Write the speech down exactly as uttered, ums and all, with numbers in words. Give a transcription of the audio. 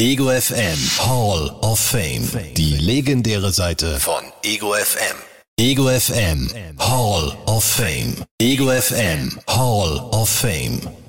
Ego F M Hall of Fame. Die legendäre Seite von Ego F M. Ego F M Hall of Fame. Ego F M Hall of Fame.